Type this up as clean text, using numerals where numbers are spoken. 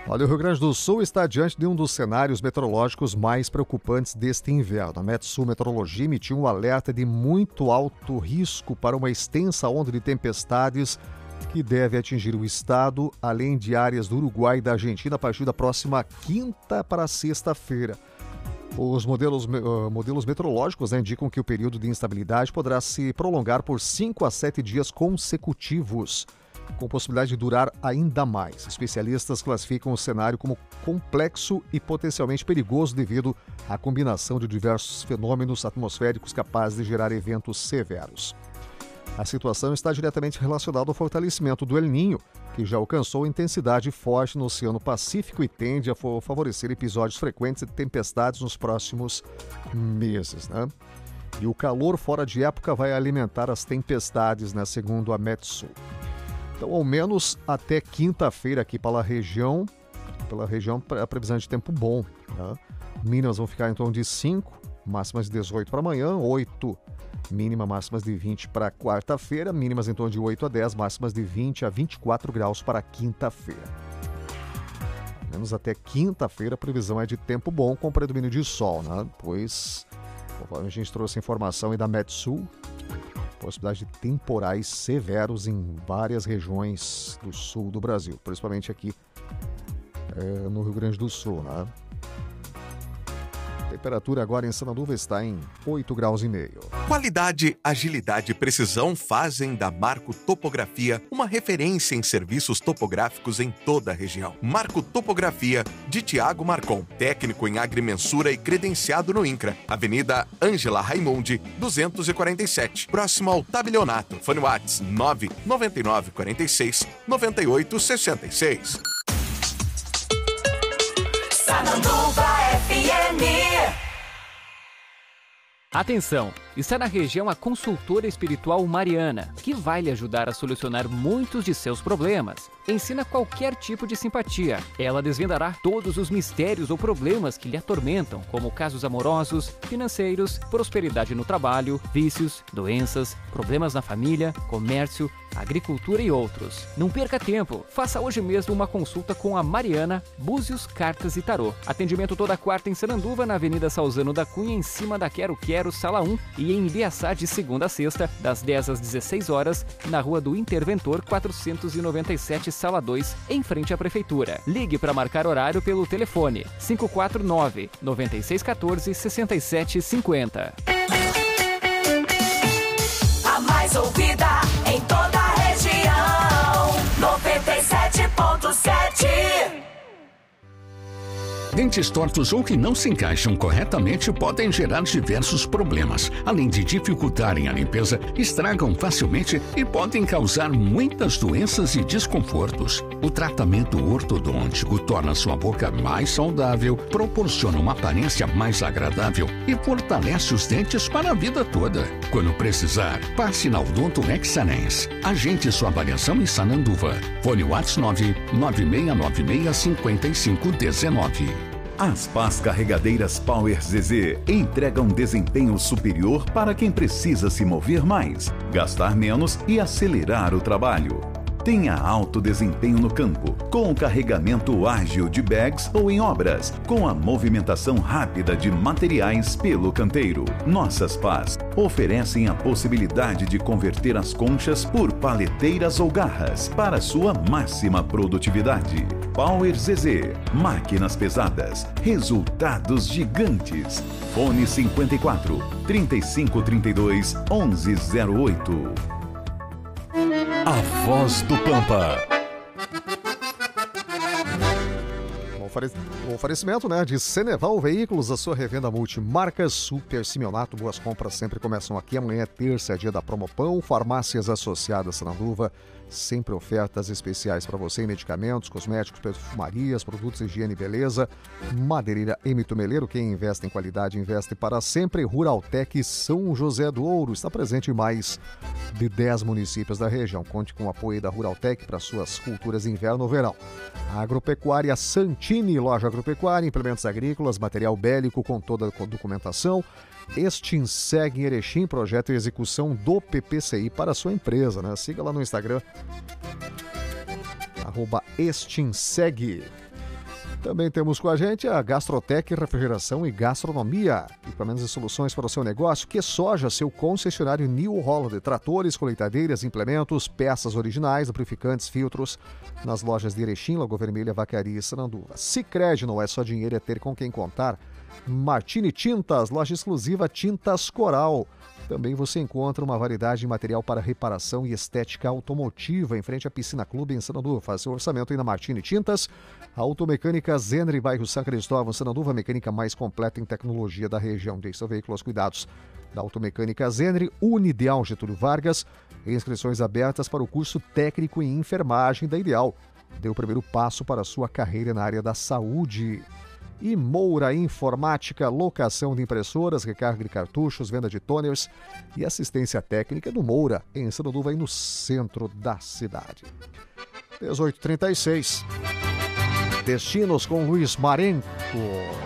Olha, o Rio Grande do Sul está diante de um dos cenários meteorológicos mais preocupantes deste inverno. A Metsul Meteorologia emitiu um alerta de muito alto risco para uma extensa onda de tempestades que deve atingir o estado, além de áreas do Uruguai e da Argentina, a partir da próxima quinta para sexta-feira. Os modelos meteorológicos indicam que o período de instabilidade poderá se prolongar por 5 a 7 dias consecutivos, com possibilidade de durar ainda mais. Especialistas classificam o cenário como complexo e potencialmente perigoso devido à combinação de diversos fenômenos atmosféricos capazes de gerar eventos severos. A situação está diretamente relacionada ao fortalecimento do El Niño, que já alcançou intensidade forte no Oceano Pacífico e tende a favorecer episódios frequentes de tempestades nos próximos meses, né? E o calor fora de época vai alimentar as tempestades, né, segundo a Metsul. Então, ao menos até quinta-feira aqui pela região, a previsão de tempo bom, né? Mínimas vão ficar em torno de 5, máximas de 18 para amanhã, 8 mínima, máximas de 20 para quarta-feira, mínimas em torno de 8 a 10, máximas de 20 a 24 graus para quinta-feira. Ao menos até quinta-feira a previsão é de tempo bom com predomínio de sol, né? Pois, conforme a gente trouxe a informação aí da Metsul, possibilidade de temporais severos em várias regiões do sul do Brasil, principalmente aqui no Rio Grande do Sul, né? A temperatura agora em Sananduva está em 8 graus e meio. Qualidade, agilidade e precisão fazem da Marco Topografia uma referência em serviços topográficos em toda a região. Marco Topografia, de Tiago Marcon, técnico em agrimensura e credenciado no INCRA. Avenida Ângela Raimundi, 247, próximo ao Tabelionato. Fone WhatsApp 99946 9866. Sananduva FM. Atenção! Está na região a consultora espiritual Mariana, que vai lhe ajudar a solucionar muitos de seus problemas. Ensina qualquer tipo de simpatia. Ela desvendará todos os mistérios ou problemas que lhe atormentam, como casos amorosos, financeiros, prosperidade no trabalho, vícios, doenças, problemas na família, comércio, agricultura e outros. Não perca tempo. Faça hoje mesmo uma consulta com a Mariana, Búzios, Cartas e Tarô. Atendimento toda quarta em Sananduva, na Avenida Salzano da Cunha, em cima da Quero Quero, Sala 1, e em Ibiaçá de segunda a sexta, das 10 às 16 horas, na Rua do Interventor 497, Sala 2, em frente à Prefeitura. Ligue para marcar horário pelo telefone 549-9614-6750. A mais ouvida em toda a região, 97.7. Dentes tortos ou que não se encaixam corretamente podem gerar diversos problemas. Além de dificultarem a limpeza, estragam facilmente e podem causar muitas doenças e desconfortos. O tratamento ortodôntico torna sua boca mais saudável, proporciona uma aparência mais agradável e fortalece os dentes para a vida toda. Quando precisar, passe na Odonto Excellence. Agende sua avaliação em Sananduva. Fone WhatsApp 996965519. As pás carregadeiras Power ZZ entregam desempenho superior para quem precisa se mover mais, gastar menos e acelerar o trabalho. Tenha alto desempenho no campo, com o carregamento ágil de bags ou em obras, com a movimentação rápida de materiais pelo canteiro. Nossas pás oferecem a possibilidade de converter as conchas por paleteiras ou garras para sua máxima produtividade. Power ZZ, máquinas pesadas, resultados gigantes. Fone 54 3532 1108. A Voz do Pampa. O oferecimento, né, de Ceneval Veículos, a sua revenda multimarcas, Super Simeonato, boas compras sempre começam aqui. Amanhã é terça, é dia da Promopão, farmácias associadas Sananduva, sempre ofertas especiais para você em medicamentos, cosméticos, perfumarias, produtos de higiene e beleza. Madeireira M. Tumeleiro, quem investe em qualidade, investe para sempre. Ruraltec São José do Ouro, está presente em mais de 10 municípios da região. Conte com o apoio da Ruraltec para suas culturas inverno ou verão. Agropecuária Santini, loja agropecuária, implementos agrícolas, material bélico com toda a documentação. Extinseg em Erechim, projeto e execução do PPCI para a sua empresa, né? Siga lá no Instagram, @Extinseg. Também temos com a gente a Gastrotec Refrigeração e Gastronomia. Equipamentos e soluções para o seu negócio. QSoja, seu concessionário New Holland. Tratores, colheitadeiras, implementos, peças originais, lubrificantes, filtros. Nas lojas de Erechim, Lagoa Vermelha, Vacaria e Sananduva. Sicredi, não é só dinheiro, é ter com quem contar. Martini Tintas, loja exclusiva Tintas Coral. Também você encontra uma variedade de material para reparação e estética automotiva em frente à Piscina Clube em Sananduva. Faz seu orçamento aí na Martini Tintas. Automecânica Zenri, bairro São Cristóvão, Sananduva, a mecânica mais completa em tecnologia da região. Deixe seu veículo aos cuidados da Automecânica Zenri. Unideal Getúlio Vargas. Inscrições abertas para o curso técnico em enfermagem da Ideal. Dê o primeiro passo para a sua carreira na área da saúde. E Moura Informática, locação de impressoras, recarga de cartuchos, venda de toners e assistência técnica do Moura, em Sananduva, aí no centro da cidade. 18h36. Destinos com Luiz Marenco.